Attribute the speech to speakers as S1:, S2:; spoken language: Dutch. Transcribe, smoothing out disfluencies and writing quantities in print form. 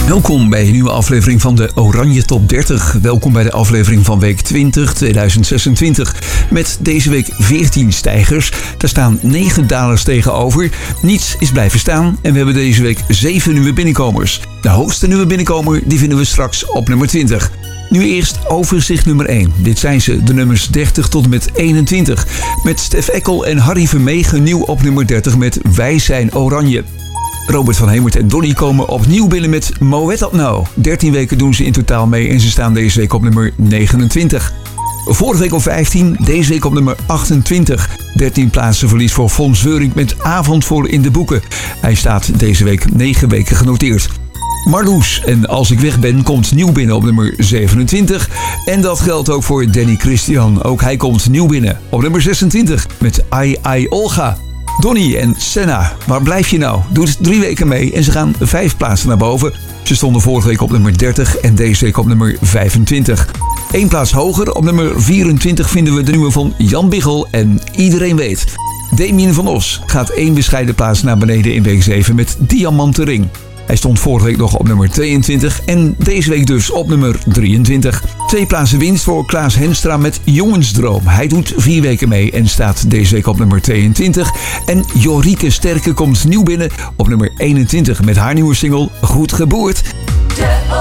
S1: Welkom bij een nieuwe aflevering van de Oranje Top 30. Welkom bij de aflevering van week 20, 2026. Met deze week 14 stijgers. Daar staan 9 dalers tegenover. Niets is blijven staan en we hebben deze week 7 nieuwe binnenkomers. De hoogste nieuwe binnenkomer die vinden we straks op nummer 20. Nu eerst overzicht nummer 1. Dit zijn ze, de nummers 30 tot en met 21. Met Stef Eckel en Harry Vermegen nieuw op nummer 30 met Wij zijn Oranje. Robert van Hemert en Donnie komen opnieuw binnen met Moet dat nou? 13 weken doen ze in totaal mee en ze staan deze week op nummer 29. Vorige week op 15, deze week op nummer 28. 13 plaatsen verlies voor Fons Weuring met Avond voor in de boeken. Hij staat deze week 9 weken genoteerd. Marloes en Als ik weg ben komt nieuw binnen op nummer 27. En dat geldt ook voor Danny Christian. Ook hij komt nieuw binnen op nummer 26 met Ai Ai Olga. Donnie en Senna, waar blijf je nou? Doet 3 weken mee en ze gaan 5 plaatsen naar boven. Ze stonden vorige week op nummer 30 en deze week op nummer 25. 1 plaats hoger, op nummer 24 vinden we de nieuwe van Jan Biggel en Iedereen weet. Damien van Os gaat 1 bescheiden plaats naar beneden in week 7 met Diamanten Ring. Hij stond vorige week nog op nummer 22 en deze week dus op nummer 23. 2 plaatsen winst voor Klaas Henstra met Jongensdroom. Hij doet 4 weken mee en staat deze week op nummer 22. En Jorike Sterke komt nieuw binnen op nummer 21 met haar nieuwe single Goed Geboerd.